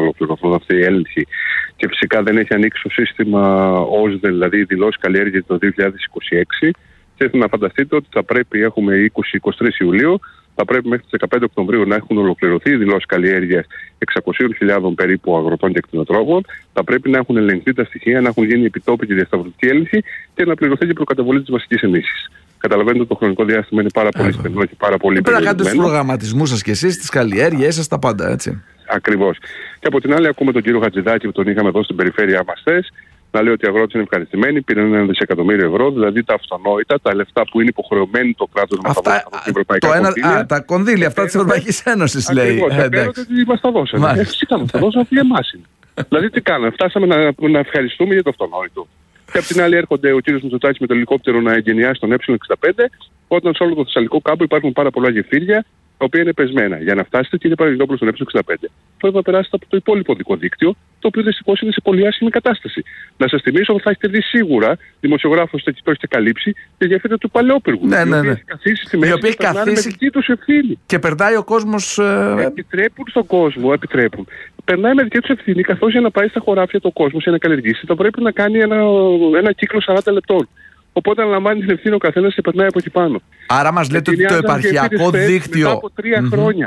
ολοκληρωθούν αυτοί οι έλεγχοι. Και φυσικά δεν έχει ανοίξει το σύστημα ΟΣΔΕ, δηλαδή η δηλώση καλλιέργεια το 2026. Και να φανταστείτε ότι θα πρέπει, έχουμε 20-23 Ιουλίου, θα πρέπει μέχρι τις 15 Οκτωβρίου να έχουν ολοκληρωθεί οι δηλώσεις καλλιέργειας 600.000 περίπου αγροτών και κτηνοτρόφων. Θα πρέπει να έχουν ελεγχθεί τα στοιχεία, να έχουν γίνει επιτόπου και διασταυρωτική έλεγχη και να πληρωθεί και η προκαταβολή της βασικής ενίσχυσης. Καταλαβαίνετε ότι το χρονικό διάστημα είναι πάρα πολύ στενό και πάρα πολύ περιορισμένο. Πρέπει να κάνετε τους προγραμματισμούς σας και εσείς, τις καλλιέργειές σας, τα πάντα, έτσι. Ακριβώς. Και από την άλλη, ακούμε τον κύριο Χατζηδάκη που τον είχαμε εδώ στην περιφέρειά μας χθες, να λέει ότι οι αγρότες είναι ευχαριστημένοι, πήραν 1 δισεκατομμύριο ευρώ, δηλαδή τα αυτονόητα, τα λεφτά που είναι υποχρεωμένοι το κράτος να μεταδώσει από την Ευρωπαϊκή Ένωση. Τα κονδύλια αυτά της Ευρωπαϊκής Ένωσης, λέει. Ακριβώς. Ότι μας τα δώσανε. Φυσικά μας τα δώσανε, για εμάς είναι. Δηλαδή τι κάναμε, φτάσαμε να ευχαριστούμε για το αυτονόητο. Και απ' την άλλη έρχονται ο κύριος Μητσοτάκης με το ελικόπτερο να εγκαινιάσει τον Ε65, όταν σε όλο το Θεσσαλικό κάμπο υπάρχουν πάρα πολλά γεφύρια, τα οποία είναι πεσμένα. Για να φτάσετε, κύριε Παραγγελόπουλο, στον Ε65, πρέπει να περάσετε από το υπόλοιπο οδικό δίκτυο, το οποίο δυστυχώς είναι σε πολύ άσχημη κατάσταση. Να σας θυμίσω ότι θα έχετε δει σίγουρα, δημοσιογράφος το έχετε καλύψει, τη γέφυρα του Παλαιόπυργου. Ναι. Έχει καθίσει στη μέση και περνάνε με δική τους ευθύνη. Και περνάει ο κόσμος. Επιτρέπουν στον κόσμο, περνάει με δική τους ευθύνη, καθώς για να πάει στα χωράφια το κόσμο για να καλλιεργήσει, θα πρέπει να κάνει ένα κύκλο 40 λεπτών. Οπότε αναλαμβάνει την ευθύνη ο καθένας και περνάει από εκεί πάνω. Άρα μας λέτε ότι το επαρχιακό δίκτυο. Μετά από 3 χρόνια.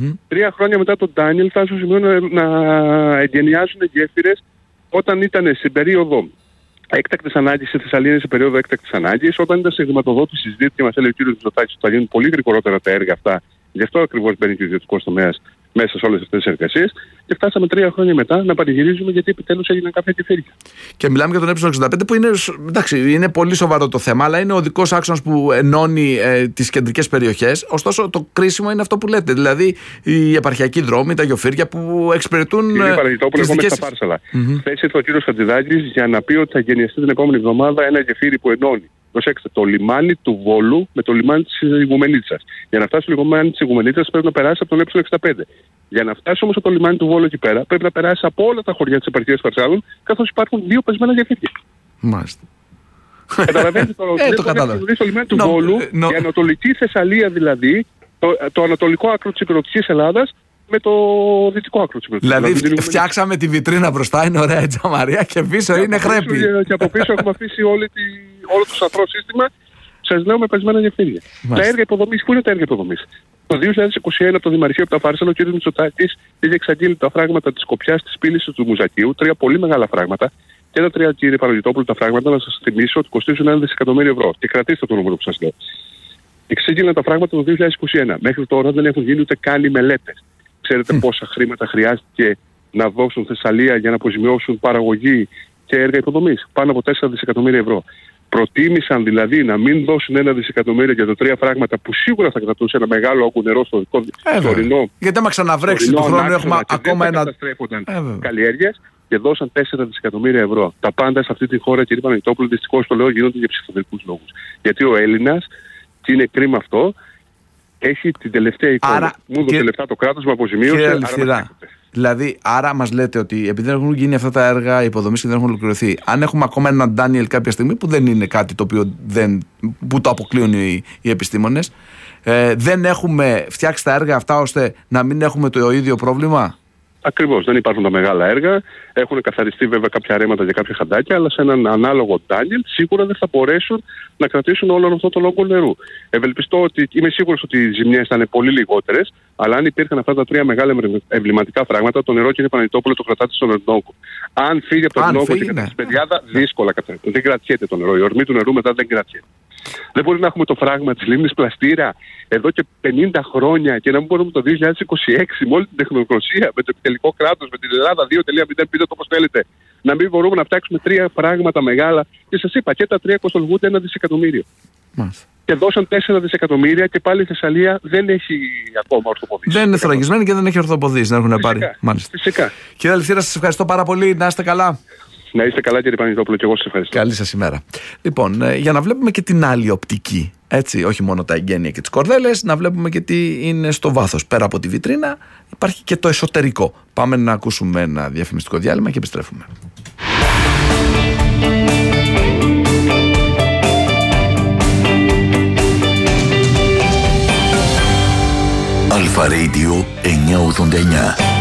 3 χρόνια μετά τον Ντάνιελ, φτάσουν στο σημείο να εγκαινιάζουν γέφυρες όταν ήταν στην περίοδο έκτακτης ανάγκης στη Θεσσαλία, σε περίοδο έκτακτης ανάγκης, όταν ήταν σε χρηματοδότηση συζήτηση και μας έλεγε ο κ. Μητσοτάκης ότι θα γίνουν πολύ γρηγορότερα τα έργα αυτά. Γι' αυτό ακριβώς μπαίνει και ο ιδιωτικός τομέας μέσα σε όλες αυτές τις εργασίες. Και φτάσαμε 3 χρόνια μετά να πανηγυρίζουμε γιατί επιτέλους έγιναν κάποια γεφύρια. Και μιλάμε για τον Ε65 που είναι, εντάξει, είναι πολύ σοβαρό το θέμα, αλλά είναι ο οδικός άξονας που ενώνει τις κεντρικές περιοχές. Ωστόσο, το κρίσιμο είναι αυτό που λέτε. Δηλαδή, οι επαρχιακοί δρόμοι, τα γεφύρια που εξυπηρετούν. Κύριε Παραγγελόπουλο, εγώ είμαι στα Φάρσαλα. Χθες ήρθε ο κύριος Χατζηδάκης για να πει ότι θα γενιαστεί την επόμενη εβδομάδα ένα γεφύρι που ενώνει. Προσέξτε, το λιμάνι του Βόλου με το λιμάνι της Ιγουμενίτσας. Για να φτάσει στο λιμάνι της Ιγουμενίτσας πρέπει να περάσει από τον Ε65. Για να φτάσει όμως από το λιμάνι του Βόλου εκεί πέρα πρέπει να περάσει από όλα τα χωριά της επαρχίας Φαρσάλων, καθώς υπάρχουν 2 πεσμένα γεφύρια. Μάλιστα. Καταλαβαίνετε το κατάλαβα. Στο λιμάνι του Βόλου, η Ανατολική Θεσσαλία δηλαδή, το ανατολικό άκρο της υπηρετικής Ελλάδας, με το δυτικό άκρο της υπηρετικής Ελλάδας. Δηλαδή φτιάξαμε τη βιτρίνα μπροστά, είναι ωραία η τζαμαρία και πίσω είναι χρέπη. Και από πίσω έχουμε αφήσει όλο το σαφρό σύστημα, σας λέω, με πεσμένα γεφύρια. Τα έργα υποδομής, πού είναι τα έργα υποδομής? Το 2021 από το Δημαρχείο από τα Φάρσαλα, ο κ. Μητσοτάκης είχε εξαγγείλει τα φράγματα της Σκοπιάς, της Πύλης του Μουζακίου, 3 πολύ μεγάλα φράγματα. Και τα 3, κύριε Παραγγελόπουλο, τα φράγματα, να σας θυμίσω ότι κοστίζουν 1 δισεκατομμύριο ευρώ. Και κρατήστε το νούμερο που σας λέω. Εξήγηλαν τα φράγματα το 2021. Μέχρι τώρα δεν έχουν γίνει ούτε καν οι μελέτες. Ξέρετε πόσα χρήματα χρειάστηκε να δώσουν Θεσσαλία για να αποζημιώσουν παραγωγή και έργα υποδομής? Πάνω από 4 δισεκατομμύρια ευρώ. Προτίμησαν δηλαδή να μην δώσουν 1 δισεκατομμύριο για τα 3 φράγματα που σίγουρα θα κρατούσε ένα μεγάλο όγκο νερό στο τωρινό. Γιατί άμα ξαναβρέξει του χρόνου έχουμε ακόμα ένα. Καλλιέργειες και δώσαν 4 δισεκατομμύρια ευρώ. Τα πάντα σε αυτή τη χώρα, κύριε Παναγιτόπουλο, δυστυχώς το λέω, γίνονται για ψηφοδελικούς λόγους. Γιατί ο Έλληνας, και είναι κρίμα αυτό, έχει την τελευταία εικόνα. Μου δώσε λεφτά το κράτος, με αποζημίωσε. Δηλαδή, άρα μας λέτε ότι επειδή δεν έχουν γίνει αυτά τα έργα υποδομής και δεν έχουν ολοκληρωθεί, αν έχουμε ακόμα έναν Ντάνιελ κάποια στιγμή, που δεν είναι κάτι το οποίο που το αποκλείουν οι επιστήμονες, δεν έχουμε φτιάξει τα έργα αυτά ώστε να μην έχουμε το ίδιο πρόβλημα? Ακριβώς, δεν υπάρχουν τα μεγάλα έργα. Έχουν καθαριστεί βέβαια κάποια ρέματα για κάποια χαντάκια, αλλά σε έναν ανάλογο Ντάνιελ σίγουρα δεν θα μπορέσουν να κρατήσουν όλο αυτό το όγκο νερού. Ευελπιστώ ότι, είμαι σίγουρος ότι οι ζημιές θα είναι πολύ λιγότερες, αλλά αν υπήρχαν αυτά τα 3 μεγάλα εμβληματικά φράγματα, το νερό, κύριε Παναγιτόπουλο, το κρατάτε στον Ορεινόκο. Αν φύγει από τον Ορεινόκο και κατά τη Πεδιάδα, δύσκολα δεν κρατιέται το νερό. Η ορμή του νερού μετά δεν κρατιέται. Δεν μπορεί να έχουμε το φράγμα της λίμνης Πλαστήρα εδώ και 50 χρόνια και να μην μπορούμε το 2026 με όλη την τεχνογνωσία, με το επιτελικό κράτος, με την Ελλάδα 2.0, πείτε το όπως θέλετε, να μην μπορούμε να φτιάξουμε 3 φράγματα μεγάλα. Και σας είπα, και τα 3 κοστολογούνται 1 δισεκατομμύριο. Και δώσαν 4 δισεκατομμύρια και πάλι η Θεσσαλία δεν έχει ακόμα ορθοποδήσει. Δεν είναι θωρακισμένη και δεν έχει ορθοποδήσει να έχουν πάρει. Φυσικά. Κύριε Αληθήρα, σας ευχαριστώ πάρα πολύ. Να είστε καλά. Να είστε καλά, κύριε Παναγιτόπουλο, και εγώ σας ευχαριστώ. Καλή σας ημέρα. Λοιπόν, για να βλέπουμε και την άλλη οπτική, έτσι, όχι μόνο τα εγγένεια και τις κορδέλες, να βλέπουμε και τι είναι στο βάθος. Πέρα από τη βιτρίνα, υπάρχει και το εσωτερικό. Πάμε να ακούσουμε ένα διαφημιστικό διάλειμμα και επιστρέφουμε. Αλφα Radio 989.